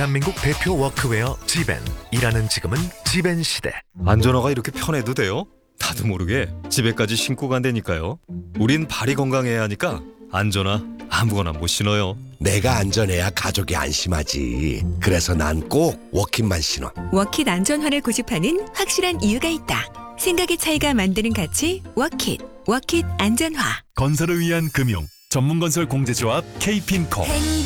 대한민국 대표 워크웨어 지벤. 일하는 지금은 지벤 시대. 안전화가 이렇게 편해도 돼요? 나도 모르게 집에까지 신고 간다니까요. 우린 발이 건강해야 하니까 안전화 아무거나 못 신어요. 내가 안전해야 가족이 안심하지. 그래서 난 꼭 워킷만 신어. 워킷 안전화를 고집하는 확실한 이유가 있다. 생각의 차이가 만드는 가치 워킷. 워킷 안전화. 건설을 위한 금융 전문건설 공제조합 K핀코.